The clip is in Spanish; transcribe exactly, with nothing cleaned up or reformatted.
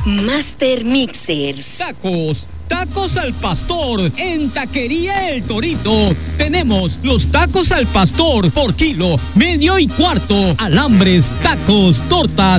Master Mixers. Tacos. Tacos al pastor en Taquería El Torito. Tenemos los tacos al pastor por kilo, medio y cuarto. Alambres, tacos, tortas.